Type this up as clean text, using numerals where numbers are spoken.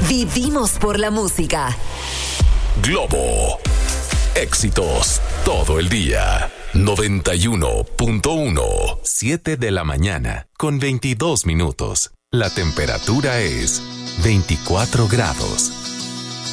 Vivimos por la música. Globo. Éxitos todo el día. 91.1. 7 de la mañana con 22 minutos. La temperatura es 24 grados.